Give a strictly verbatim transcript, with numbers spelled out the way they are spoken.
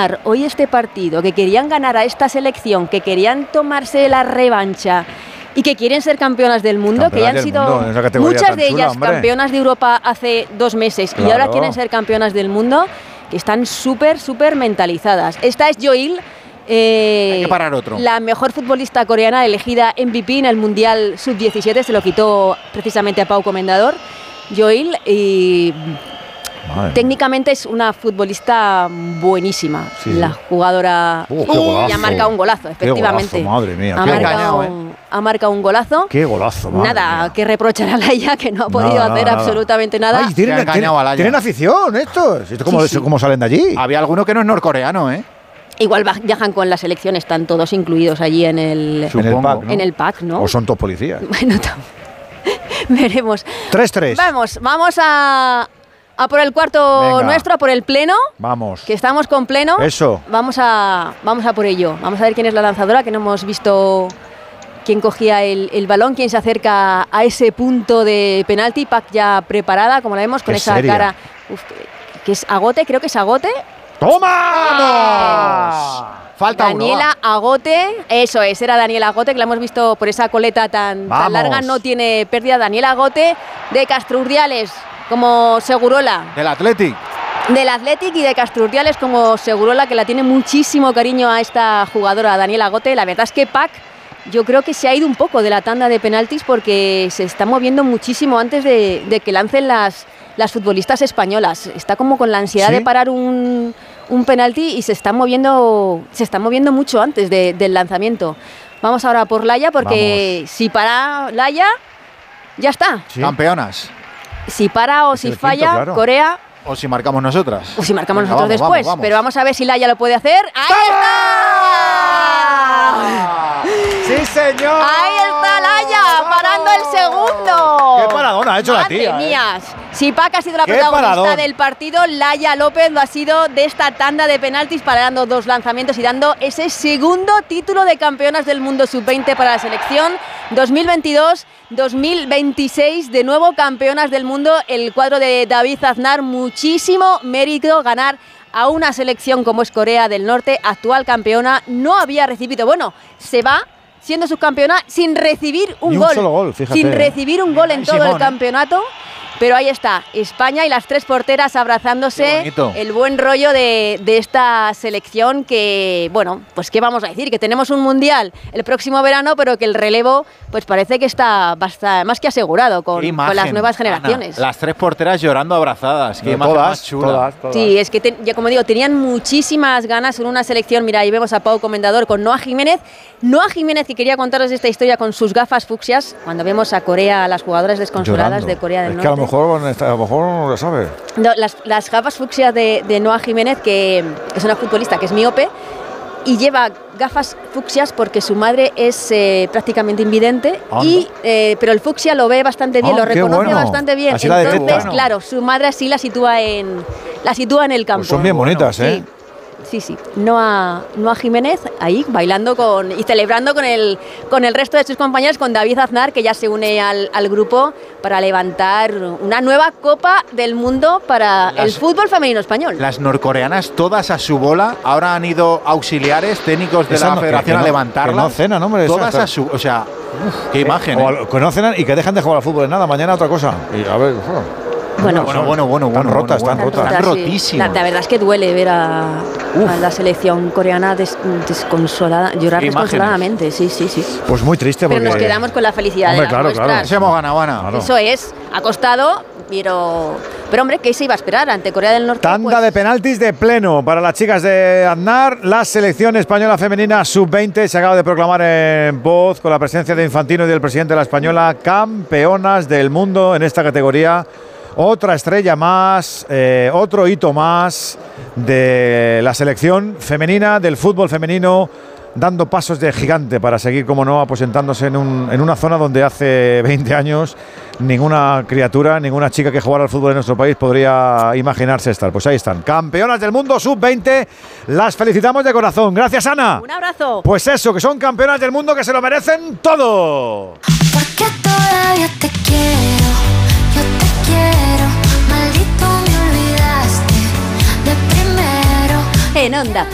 ganar hoy este partido, que querían ganar a esta selección, que querían tomarse la revancha y que quieren ser campeonas del mundo, campeonas que ya han sido muchas de ellas chula, campeonas de Europa hace dos meses claro. y ahora quieren ser campeonas del mundo, que están súper, súper mentalizadas. Esta es Yoil, eh, Hay que parar otro. la mejor futbolista coreana elegida M V P en el Mundial sub diecisiete, se lo quitó precisamente a Pau Comendador. Yoil, y Madre técnicamente es una futbolista buenísima, sí. la jugadora uh, y ha marcado un golazo, efectivamente. Qué golazo, madre mía. Ha, Qué marcado, eh. ha marcado un golazo. Qué golazo, madre Nada mía. que reprochar a Laia, que no ha podido nada, hacer nada. absolutamente nada. Ay, tienen, tienen, tienen afición estos. ¿Cómo, sí, sí. ¿Cómo salen de allí? Había alguno que no es norcoreano, ¿eh? Igual viajan con la selección, están todos incluidos allí en el, en el, pack, ¿no? en el pack, ¿no? O son todos policías. Bueno, veremos. tres tres. Vamos, vamos a... A por el cuarto Venga. nuestro, a por el pleno. Vamos. Que estamos con pleno. Eso. Vamos a, vamos a por ello. Vamos a ver quién es la lanzadora, que no hemos visto quién cogía el, el balón, quién se acerca a ese punto de penalti. Pac ya preparada, como la vemos, con esa seria. cara. Uf, que es Agote, creo que es Agote. ¡Toma! Falta Daniela uno, Agote, eso es, era Daniela Agote, que la hemos visto por esa coleta tan, tan larga, no tiene pérdida. Daniela Agote de Castro Urdiales como Segurola. Del Athletic. Del Athletic y de Castro Urdiales como Segurola, que la tiene muchísimo cariño a esta jugadora, Daniela Agote. La verdad es que Pac, yo creo que se ha ido un poco de la tanda de penaltis porque se está moviendo muchísimo antes de, de que lancen las, las futbolistas españolas. Está como con la ansiedad ¿Sí? de parar un, un penalti y se está moviendo, se está moviendo mucho antes de, del lanzamiento. Vamos ahora por Laia, porque Vamos. si para Laia, ya está. ¿Sí? Campeonas. Si para o es si falla, quinto, claro. Corea... O si marcamos nosotras. O si marcamos Venga, nosotros vamos, después. vamos, vamos. Pero vamos a ver si Laia lo puede hacer. ¡Ahí está! ¡Sí, señor! ¡Ahí está Laia! ¡Vamos! ¡Parando el segundo! ¡Qué paradona ha hecho Madre la tía! ¡Madre mía! Eh. Si Pac ha sido la protagonista paradón. del partido, Laia López lo ha sido de esta tanda de penaltis, parando dos lanzamientos y dando ese segundo título de campeonas del mundo sub veinte para la selección. dos mil veintidós dos mil veintiséis, de nuevo campeonas del mundo. El cuadro de David Aznar, muchísimo mérito ganar a una selección como es Corea del Norte, actual campeona. No había recibido, bueno, se va siendo subcampeona sin recibir un Ni gol, un solo gol, fíjate, sin recibir un gol en todo Simón, el campeonato. Pero ahí está, España y las tres porteras abrazándose, el buen rollo de, de esta selección que, bueno, pues qué vamos a decir, que tenemos un mundial el próximo verano, pero que el relevo pues parece que está bastante, más que asegurado con, imagen, con las nuevas generaciones. Ana, las tres porteras llorando abrazadas, qué no, imagen todas, más chula. Todas, todas. Sí, es que, te, ya como digo, tenían muchísimas ganas en una selección. Mira, ahí vemos a Pau Comendador con Noa Jiménez. Noa Jiménez, que quería contaros esta historia con sus gafas fucsias, cuando vemos a Corea, a las jugadoras desconsoladas Llorando. de Corea del es Norte. Que a lo mejor, a lo mejor no lo sabe. No, las, las gafas fucsias de, de Noa Jiménez, que es una futbolista que es miope y lleva gafas fucsias porque su madre es eh, prácticamente invidente, y, eh, pero el fucsia lo ve bastante bien, oh, lo reconoce bueno. bastante bien. Así Entonces, bueno. claro, su madre así la sitúa en, la sitúa en el campo. Pues son bien bonitas, bueno, ¿eh? Sí. Sí, sí. Noa, Noa Jiménez ahí bailando con y celebrando con el, con el resto de sus compañeros, con David Aznar, que ya se une al, al grupo para levantar una nueva Copa del Mundo para las, el fútbol femenino español. Las norcoreanas todas a su bola, ahora han ido auxiliares técnicos de esa la no, federación que, que a no, levantarlas. Que no cenan, hombre. Todas a su... O sea, uf, qué imagen. Eh, ¿eh? O que no cenan y que dejan de jugar al fútbol en nada, mañana otra cosa. Y a ver... Oh. Bueno, bueno, bueno, bueno, están bueno, rotas, bueno, están rotas. Están sí. rotísimas. La, la verdad es que duele ver a, a la selección coreana des, desconsolada, llorar Qué desconsoladamente, sí, sí, sí. Pues muy triste porque... Pero nos quedamos con la felicidad hombre, de las claro, nuestras. claro. Nos hemos ganado, Ana. Claro. Eso es, ha costado, pero, pero hombre, ¿qué se iba a esperar ante Corea del Norte? Tanda pues, de penaltis de pleno para las chicas de Aznar. La selección española femenina sub veinte se acaba de proclamar en voz, con la presencia de Infantino y del presidente de la española, campeonas del mundo en esta categoría. Otra estrella más, eh, otro hito más de la selección femenina, del fútbol femenino, dando pasos de gigante para seguir, como no, aposentándose en, un, en una zona donde hace veinte años ninguna criatura, ninguna chica que jugara al fútbol en nuestro país podría imaginarse estar. Pues ahí están, campeonas del mundo sub veinte, las felicitamos de corazón. Gracias, Ana. Un abrazo. Pues eso, que son campeonas del mundo, que se lo merecen todo. Porque todavía te quiero, yo te quiero, maldito me olvidaste de primero. En Onda